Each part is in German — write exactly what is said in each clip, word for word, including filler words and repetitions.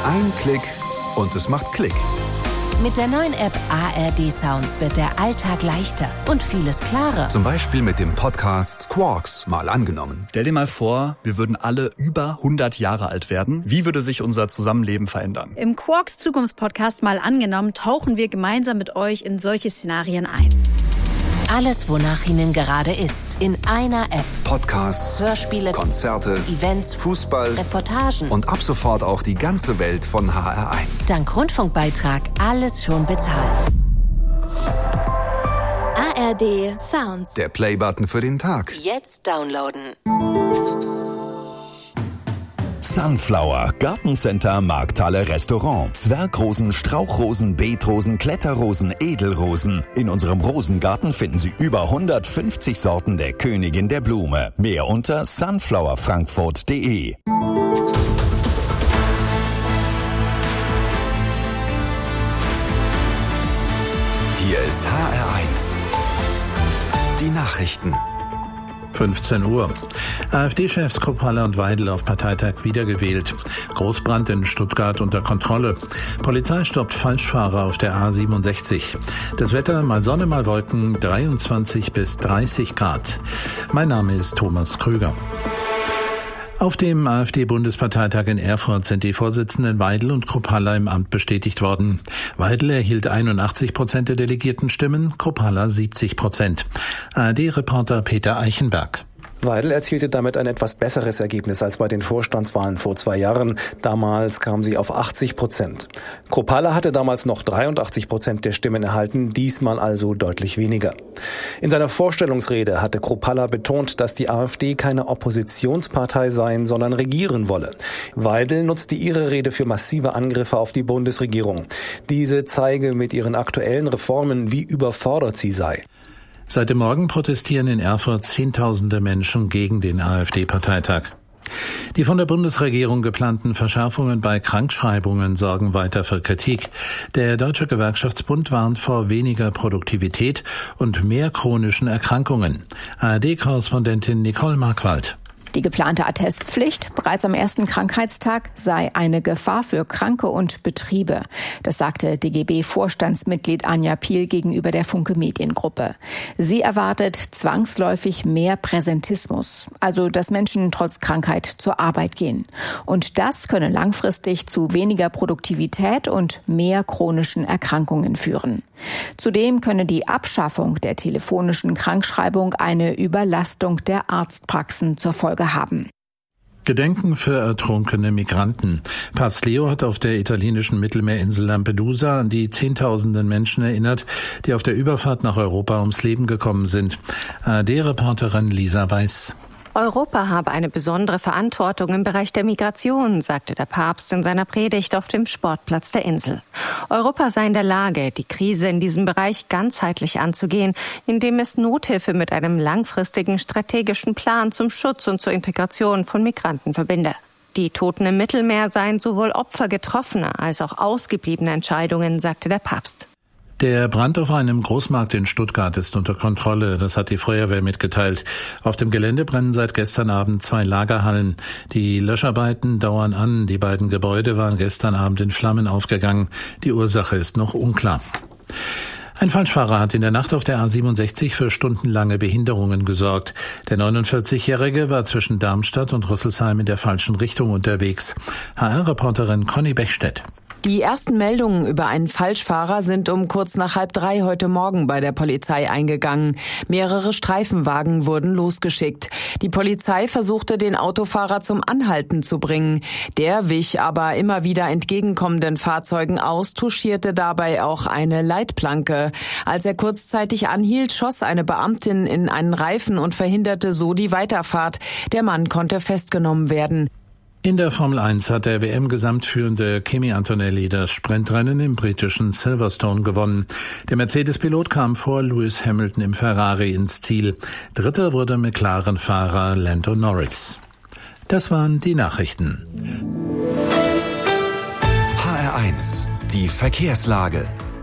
Ein Klick und es macht Klick. Mit der neuen App A R D Sounds wird der Alltag leichter und vieles klarer. Zum Beispiel mit dem Podcast Quarks mal angenommen. Stell dir mal vor, wir würden alle über hundert Jahre alt werden. Wie würde sich unser Zusammenleben verändern? Im Quarks Zukunftspodcast mal angenommen tauchen wir gemeinsam mit euch in solche Szenarien ein. Alles, wonach Ihnen gerade ist, in einer App. Podcasts, Hörspiele, Konzerte, Events, Fußball, Reportagen und ab sofort auch die ganze Welt von H R eins. Dank Rundfunkbeitrag alles schon bezahlt. A R D Sounds. Der Playbutton für den Tag. Jetzt downloaden. Sunflower, Gartencenter, Markthalle, Restaurant. Zwergrosen, Strauchrosen, Beetrosen, Kletterrosen, Edelrosen. In unserem Rosengarten finden Sie über hundertfünfzig Sorten der Königin der Blume. Mehr unter sunflower frankfurt punkt de. Hier ist H R eins. Die Nachrichten. fünfzehn Uhr. AfD-Chefs Kruppalla und Weidel auf Parteitag wiedergewählt. Großbrand in Stuttgart unter Kontrolle. Polizei stoppt Falschfahrer auf der A siebenundsechzig. Das Wetter mal Sonne, mal Wolken, dreiundzwanzig bis dreißig Grad. Mein Name ist Thomas Krüger. Auf dem AfD-Bundesparteitag in Erfurt sind die Vorsitzenden Weidel und Kruppalla im Amt bestätigt worden. Weidel erhielt einundachtzig Prozent der Delegiertenstimmen, Kruppalla siebzig Prozent. A R D-Reporter Peter Eichenberg. Weidel erzielte damit ein etwas besseres Ergebnis als bei den Vorstandswahlen vor zwei Jahren. Damals kam sie auf achtzig Prozent. Kruppalla hatte damals noch dreiundachtzig Prozent der Stimmen erhalten, diesmal also deutlich weniger. In seiner Vorstellungsrede hatte Kruppalla betont, dass die AfD keine Oppositionspartei sein, sondern regieren wolle. Weidel nutzte ihre Rede für massive Angriffe auf die Bundesregierung. Diese zeige mit ihren aktuellen Reformen, wie überfordert sie sei. Seit dem Morgen protestieren in Erfurt Zehntausende Menschen gegen den AfD-Parteitag. Die von der Bundesregierung geplanten Verschärfungen bei Krankschreibungen sorgen weiter für Kritik. Der Deutsche Gewerkschaftsbund warnt vor weniger Produktivität und mehr chronischen Erkrankungen. A R D-Korrespondentin Nicole Markwald. Die geplante Attestpflicht bereits am ersten Krankheitstag sei eine Gefahr für Kranke und Betriebe. Das sagte D G B-Vorstandsmitglied Anja Piel gegenüber der Funke Mediengruppe. Sie erwartet zwangsläufig mehr Präsentismus, also dass Menschen trotz Krankheit zur Arbeit gehen. Und das könne langfristig zu weniger Produktivität und mehr chronischen Erkrankungen führen. Zudem könne die Abschaffung der telefonischen Krankschreibung eine Überlastung der Arztpraxen zur Folge haben. Gedenken für ertrunkene Migranten. Papst Leo hat auf der italienischen Mittelmeerinsel Lampedusa an die Zehntausenden Menschen erinnert, die auf der Überfahrt nach Europa ums Leben gekommen sind. A R D-Reporterin Lisa Weiß. Europa habe eine besondere Verantwortung im Bereich der Migration, sagte der Papst in seiner Predigt auf dem Sportplatz der Insel. Europa sei in der Lage, die Krise in diesem Bereich ganzheitlich anzugehen, indem es Nothilfe mit einem langfristigen strategischen Plan zum Schutz und zur Integration von Migranten verbinde. Die Toten im Mittelmeer seien sowohl Opfer getroffener als auch ausgebliebener Entscheidungen, sagte der Papst. Der Brand auf einem Großmarkt in Stuttgart ist unter Kontrolle, das hat die Feuerwehr mitgeteilt. Auf dem Gelände brennen seit gestern Abend zwei Lagerhallen. Die Löscharbeiten dauern an. Die beiden Gebäude waren gestern Abend in Flammen aufgegangen. Die Ursache ist noch unklar. Ein Falschfahrer hat in der Nacht auf der A siebenundsechzig für stundenlange Behinderungen gesorgt. Der neunundvierzigjährige war zwischen Darmstadt und Rüsselsheim in der falschen Richtung unterwegs. H R-Reporterin Conny Bechstedt. Die ersten Meldungen über einen Falschfahrer sind um kurz nach halb drei heute Morgen bei der Polizei eingegangen. Mehrere Streifenwagen wurden losgeschickt. Die Polizei versuchte, den Autofahrer zum Anhalten zu bringen. Der wich aber immer wieder entgegenkommenden Fahrzeugen aus, touchierte dabei auch eine Leitplanke. Als er kurzzeitig anhielt, schoss eine Beamtin in einen Reifen und verhinderte so die Weiterfahrt. Der Mann konnte festgenommen werden. In der Formel eins hat der W M-Gesamtführende Kimi Antonelli das Sprintrennen im britischen Silverstone gewonnen. Der Mercedes-Pilot kam vor Lewis Hamilton im Ferrari ins Ziel. Dritter wurde McLaren-Fahrer Lando Norris. Das waren die Nachrichten. H R eins, die Verkehrslage.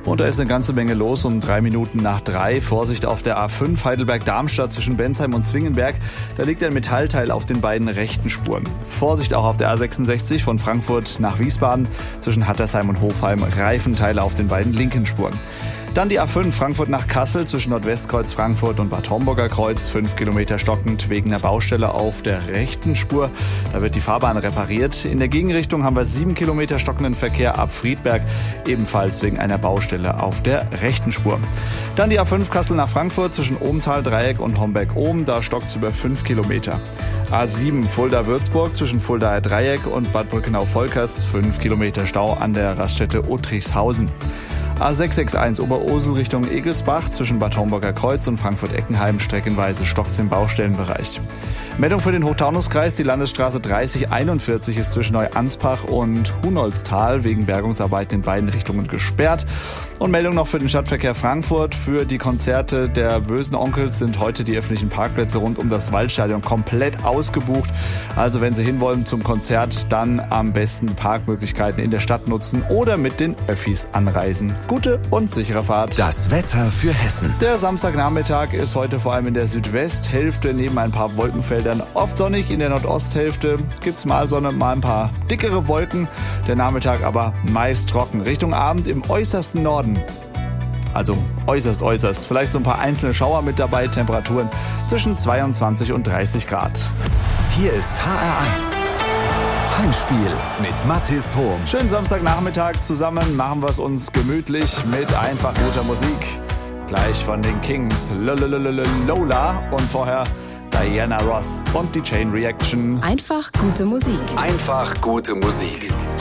Und da ist eine ganze Menge los um drei Minuten nach drei. Vorsicht auf der A fünf Heidelberg-Darmstadt zwischen Bensheim und Zwingenberg. Da liegt ein Metallteil auf den beiden rechten Spuren. Vorsicht auch auf der A sechsundsechzig von Frankfurt nach Wiesbaden zwischen Hattersheim und Hofheim. Reifenteile auf den beiden linken Spuren. Dann die A fünf Frankfurt nach Kassel zwischen Nordwestkreuz Frankfurt und Bad Homburger Kreuz. Fünf Kilometer stockend wegen einer Baustelle auf der rechten Spur. Da wird die Fahrbahn repariert. In der Gegenrichtung haben wir sieben Kilometer stockenden Verkehr ab Friedberg. Ebenfalls wegen einer Baustelle auf der rechten Spur. Dann die A fünf Kassel nach Frankfurt zwischen Ohmtal-Dreieck und Homberg-Ohm. Da stockt's über fünf Kilometer. A sieben Fulda-Würzburg zwischen Fuldaer Dreieck und Bad Brückenau-Volkers. Fünf Kilometer Stau an der Raststätte Ottrichshausen. A sechs sechs eins Oberursel Richtung Egelsbach zwischen Bad Homburger Kreuz und Frankfurt-Eckenheim streckenweise stockt's im Baustellenbereich. Meldung für den Hochtaunuskreis, die Landesstraße dreißig einundvierzig ist zwischen Neuanspach und Hunolztal wegen Bergungsarbeiten in beiden Richtungen gesperrt. Und Meldung noch für den Stadtverkehr Frankfurt. Für die Konzerte der Bösen Onkels sind heute die öffentlichen Parkplätze rund um das Waldstadion komplett ausgebucht. Also wenn Sie hinwollen zum Konzert, dann am besten die Parkmöglichkeiten in der Stadt nutzen oder mit den Öffis anreisen. Gute und sichere Fahrt. Das Wetter für Hessen. Der Samstagnachmittag ist heute vor allem in der Südwesthälfte neben ein paar Wolkenfeldern oft sonnig. In der Nordosthälfte gibt's mal Sonne, mal ein paar dickere Wolken. Der Nachmittag aber meist trocken. Richtung Abend im äußersten Norden. Also äußerst, äußerst. Vielleicht so ein paar einzelne Schauer mit dabei. Temperaturen zwischen zweiundzwanzig und dreißig Grad. Hier ist H R eins. Heimspiel mit Mathis Hohm. Schönen Samstagnachmittag zusammen. Machen wir es uns gemütlich mit einfach guter Musik. Gleich von den Kings Lola und vorher Diana Ross und die Chain Reaction. Einfach gute Musik. Einfach gute Musik.